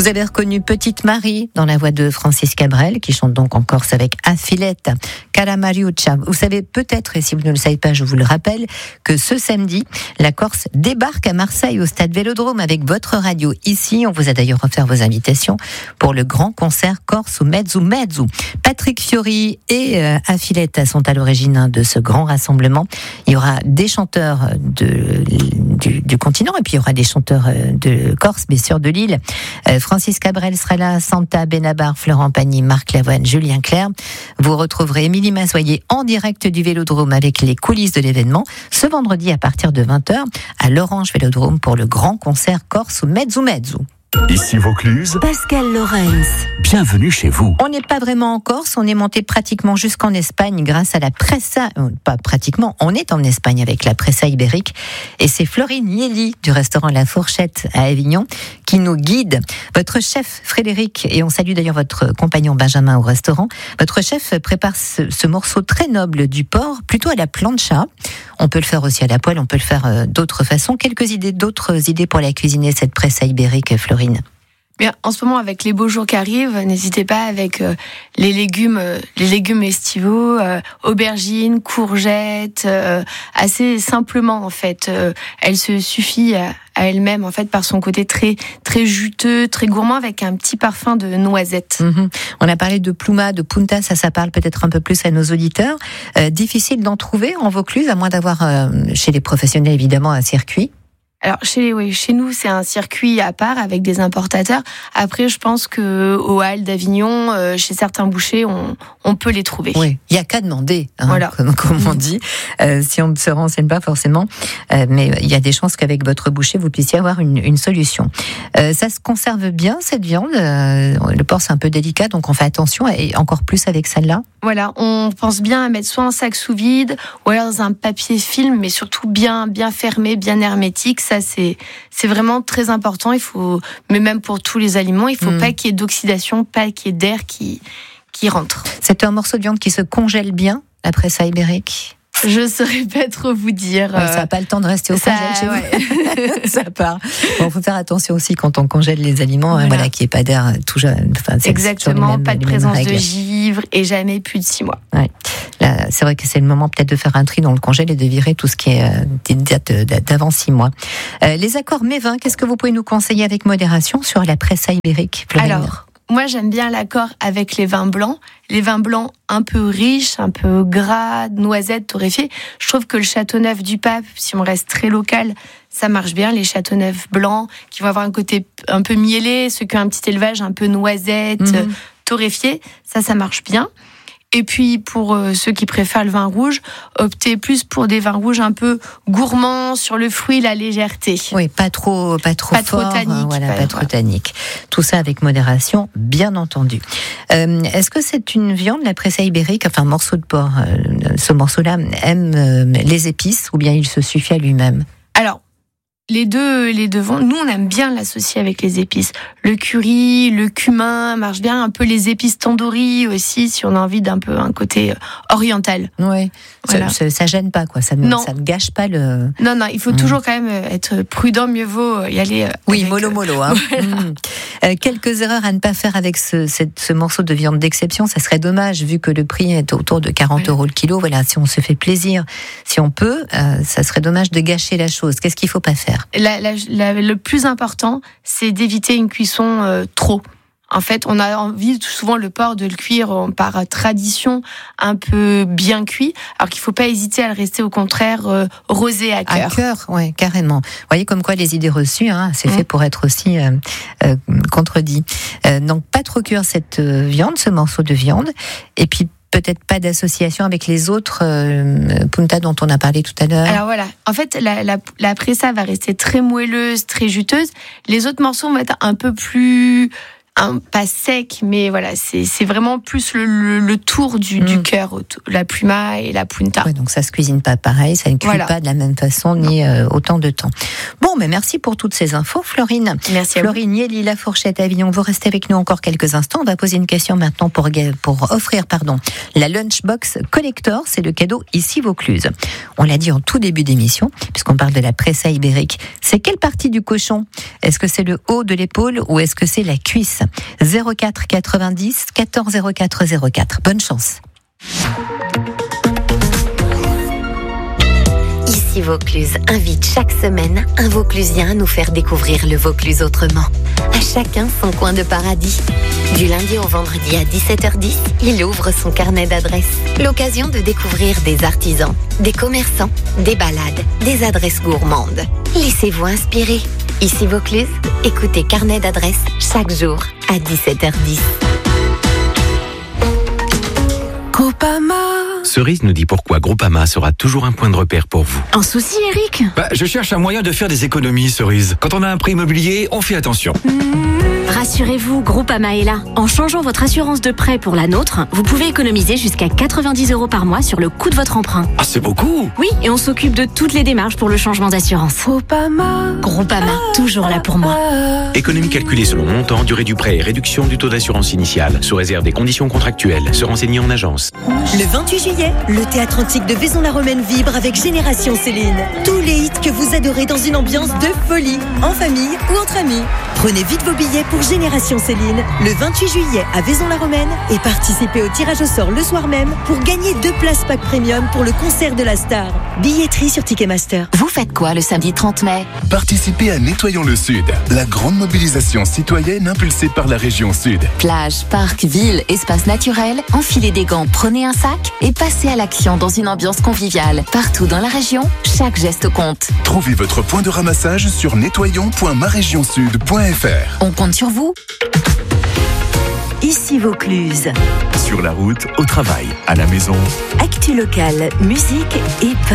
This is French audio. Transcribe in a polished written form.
Vous avez reconnu Petite Marie dans la voix de Francis Cabrel, qui chante donc en Corse avec Affiletta, Cara Mariuccia. Vous savez peut-être, et si vous ne le savez pas, je vous le rappelle, que ce samedi, la Corse débarque à Marseille au stade Vélodrome avec votre radio ici. On vous a d'ailleurs offert vos invitations pour le grand concert Corse ou Mezzo Mezzo. Patrick Fiori et Affiletta sont à l'origine de ce grand rassemblement. Il y aura des chanteurs du continent et puis il y aura des chanteurs de Corse, bien sûr de Lille. Francis Cabrel sera là, Santa Benabar, Florent Pagny, Marc Lavoine, Julien Clerc. Vous retrouverez Émilie Mazoyer en direct du Vélodrome avec les coulisses de l'événement ce vendredi à partir de 20h à l'Orange Vélodrome pour le grand concert Corse ou Mezzo Mezzo. Ici Vaucluse, Pascal Lorenz. Bienvenue chez vous. On n'est pas vraiment en Corse, on est monté pratiquement jusqu'en Espagne grâce à la Pressa. Pas pratiquement, on est en Espagne avec la Pressa ibérique. Et c'est Florine Yeli du restaurant La Fourchette à Avignon qui nous guide. Votre chef Frédéric, et on salue d'ailleurs votre compagnon Benjamin au restaurant, votre chef prépare ce morceau très noble du porc plutôt à la plancha. On peut le faire aussi à la poêle, on peut le faire d'autres façons. D'autres idées pour la cuisiner, cette Pressa ibérique, Florine? Bien, en ce moment, avec les beaux jours qui arrivent, n'hésitez pas avec les légumes estivaux, aubergines, courgettes, assez simplement en fait. Elle se suffit à elle-même en fait par son côté très très juteux, très gourmand avec un petit parfum de noisette. On a parlé de pluma, de punta, ça parle peut-être un peu plus à nos auditeurs. Difficile d'en trouver en Vaucluse, à moins d'avoir chez les professionnels évidemment un circuit. Alors chez nous c'est un circuit à part avec des importateurs. Après je pense que au Halles d'Avignon, chez certains bouchers, on peut les trouver. Oui, il y a qu'à demander, voilà. comme on dit. Si on ne se renseigne pas forcément, mais il y a des chances qu'avec votre boucher vous puissiez avoir une solution. Ça se conserve bien cette viande. Le porc c'est un peu délicat, donc on fait attention et encore plus avec celle-là. Voilà, on pense bien à mettre soit un sac sous vide ou alors dans un papier film, mais surtout bien fermé, bien hermétique. Ça, c'est vraiment très important. Mais même pour tous les aliments, il faut pas qu'il y ait d'oxydation, pas qu'il y ait d'air qui rentre. C'est un morceau de viande qui se congèle bien, la Pressa ibérique. Je saurais pas trop vous dire. Ouais, ça n'a pas le temps de rester au congèle chez vous. Ça part. Bon, faut faire attention aussi quand on congèle les aliments, voilà qu'il n'y ait pas d'air tout jeune. Enfin, exactement, pas de présence de givre et jamais plus de 6 mois. Ouais. Là, c'est vrai que c'est le moment peut-être de faire un tri dans le congèle et de virer tout ce qui est des dates d'avant 6 mois. Les accords mets-vins, qu'est-ce que vous pouvez nous conseiller avec modération sur la Pressa ibérique, Florine? Alors, moi, j'aime bien l'accord avec les vins blancs. Les vins blancs un peu riches, un peu gras, noisettes, torréfiées. Je trouve que le Châteauneuf du Pape, si on reste très local, ça marche bien. Les Châteauneuf blancs, qui vont avoir un côté un peu mielé, ceux qui ont un petit élevage un peu noisette, torréfié, ça marche bien. Et puis, pour ceux qui préfèrent le vin rouge, optez plus pour des vins rouges un peu gourmands, sur le fruit, la légèreté. Oui, pas trop fort, trop tannique. Pas trop tannique. Tout ça avec modération, bien entendu. Est-ce que c'est une viande, la Pressa ibérique, enfin, un morceau de porc, ce morceau-là aime les épices ou bien il se suffit à lui-même? Alors, les deux vont. Nous, on aime bien l'associer avec les épices. Le curry, le cumin marche bien. Un peu les épices tandoori aussi, si on a envie d'un peu un côté oriental. Ouais. Voilà. Ça gêne pas, quoi. Ça ne gâche pas le. Non, il faut toujours quand même être prudent. Mieux vaut y aller. Oui, mollo. Hein. Voilà. Quelques erreurs à ne pas faire avec ce morceau de viande d'exception. Ça serait dommage, vu que le prix est autour de 40 € le kilo. Voilà, si on se fait plaisir, si on peut, ça serait dommage de gâcher la chose. Qu'est-ce qu'il faut pas faire? Le plus important, c'est d'éviter une cuisson trop. En fait, on a envie souvent le porc de le cuire par tradition un peu bien cuit, alors qu'il ne faut pas hésiter à le rester au contraire rosé à cœur. À cœur, oui, carrément. Vous voyez comme quoi les idées reçues, c'est fait pour être aussi contredit. Donc pas trop cuire cette viande, ce morceau de viande, et puis peut-être pas d'association avec les autres punta dont on a parlé tout à l'heure. Alors voilà, en fait, la pressa va rester très moelleuse, très juteuse. Les autres morceaux vont être un peu plus pas sec, mais voilà, c'est vraiment plus le tour du cœur, la pluma et la punta. Ouais, donc ça se cuisine pas pareil, ça ne cuit pas de la même façon ni autant de temps. Bon, mais merci pour toutes ces infos, Florine. Merci. Florine Nieli, La Fourchette Avignon. Vous restez avec nous encore quelques instants. On va poser une question maintenant pour offrir la Lunchbox Collector. C'est le cadeau ici Vaucluse. On l'a dit en tout début d'émission, puisqu'on parle de la pressa ibérique. C'est quelle partie du cochon? Est-ce que c'est le haut de l'épaule ou est-ce que c'est la cuisse? 04 90 14 04 04. Bonne chance. Ici Vaucluse invite chaque semaine un Vauclusien à nous faire découvrir le Vaucluse autrement. À chacun son coin de paradis. Du lundi au vendredi à 17h10, il ouvre son carnet d'adresses. L'occasion de découvrir des artisans, des commerçants, des balades, des adresses gourmandes. Laissez-vous inspirer. Ici Vaucluse, écoutez carnet d'adresses chaque jour à 17h10. Groupama. Cerise nous dit pourquoi Groupama sera toujours un point de repère pour vous. Un souci, Eric? Je cherche un moyen de faire des économies, Cerise. Quand on a un prêt immobilier, on fait attention. Rassurez-vous, Groupama est là. En changeant votre assurance de prêt pour la nôtre, vous pouvez économiser jusqu'à 90 € par mois sur le coût de votre emprunt. Ah, c'est beaucoup! Oui, et on s'occupe de toutes les démarches pour le changement d'assurance. Groupama, toujours là pour moi. Économie calculée selon montant, durée du prêt et réduction du taux d'assurance initiale, sous réserve des conditions contractuelles. Se renseigner en agence. Le 28 juillet, le Théâtre Antique de Vaison-la-Romaine vibre avec Génération Céline. Tous les hits que vous adorez dans une ambiance de folie, en famille ou entre amis. Prenez vite vos billets pour Génération Céline, le 28 juillet à Vaison-la-Romaine et participez au tirage au sort le soir même pour gagner 2 places pack premium pour le concert de la star. Billetterie sur Ticketmaster. Vous faites quoi le samedi 30 mai? Participez à Nettoyons le Sud, la grande mobilisation citoyenne impulsée par la région Sud. Plage, parc, ville, espace naturel, enfilez des gants, prenez un sac et passez à l'action dans une ambiance conviviale. Partout dans la région, chaque geste compte. Trouvez votre point de ramassage sur nettoyons.maregionsud.fr. On compte sur vous. Ici Vaucluse. Sur la route, au travail, à la maison. Actu locale, musique et